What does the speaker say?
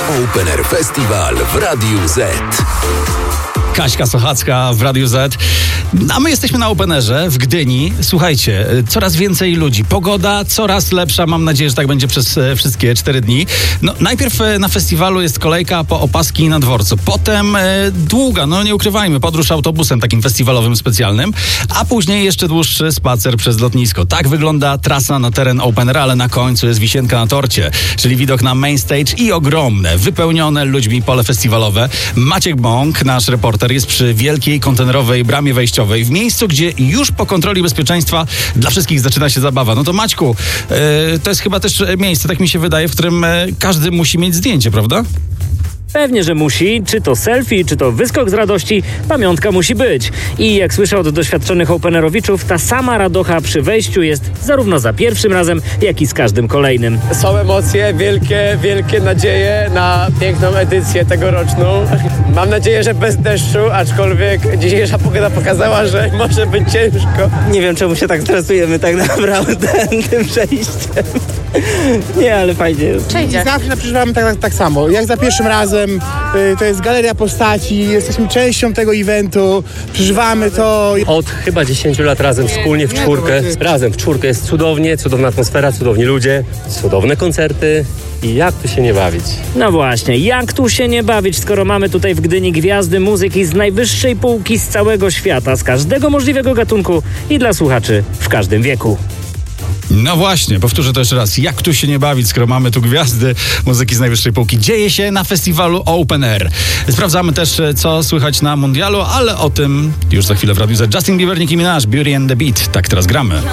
Open Air Festival w Radiu Z. Kaśka Sochacka w Radiu Z. A my jesteśmy na Openerze w Gdyni. Słuchajcie, coraz więcej ludzi. Pogoda coraz lepsza. Mam nadzieję, że tak będzie przez wszystkie 4 dni. No, najpierw na festiwalu jest kolejka po opaski na dworcu. Potem długa, no nie ukrywajmy, podróż autobusem takim festiwalowym specjalnym. A później jeszcze dłuższy spacer przez lotnisko. Tak wygląda trasa na teren Openera, ale na końcu jest wisienka na torcie. Czyli widok na main stage i ogromne, wypełnione ludźmi pole festiwalowe. Maciek Bąk, nasz reporter, jest przy wielkiej kontenerowej bramie wejściowej, w miejscu, gdzie już po kontroli bezpieczeństwa dla wszystkich zaczyna się zabawa. No to Maćku, to jest chyba też miejsce, tak mi się wydaje, w którym każdy musi mieć zdjęcie, prawda? Pewnie, że musi. Czy to selfie, czy to wyskok z radości, pamiątka musi być. I jak słyszę od doświadczonych openerowiczów, ta sama radocha przy wejściu jest zarówno za pierwszym razem, jak i z każdym kolejnym. Są emocje, wielkie nadzieje na piękną edycję tegoroczną. Mam nadzieję, że bez deszczu, aczkolwiek dzisiejsza pogoda pokazała, że może być ciężko. Nie wiem, czemu się tak stresujemy tak naprawdę tym przejściem. Nie, ale fajnie jest. Zawsze przeżywamy tak samo. Jak za pierwszym razem, to jest galeria postaci, jesteśmy częścią tego eventu, przeżywamy to. Od chyba 10 lat razem wspólnie w czwórkę. Razem w czwórkę jest cudownie, cudowna atmosfera, cudowni ludzie, cudowne koncerty. I jak tu się nie bawić? No właśnie, jak tu się nie bawić, skoro mamy tutaj w Gdyni gwiazdy muzyki z najwyższej półki z całego świata, z każdego możliwego gatunku i dla słuchaczy w każdym wieku. No właśnie, powtórzę to jeszcze raz. Jak tu się nie bawić, skoro mamy tu gwiazdy muzyki z najwyższej półki? Dzieje się na festiwalu Open Air. Sprawdzamy też, co słychać na mundialu, ale o tym już za chwilę w Radiu Z. Justin Bieber, Nicki Minaj, Beauty and the Beat. Tak teraz gramy.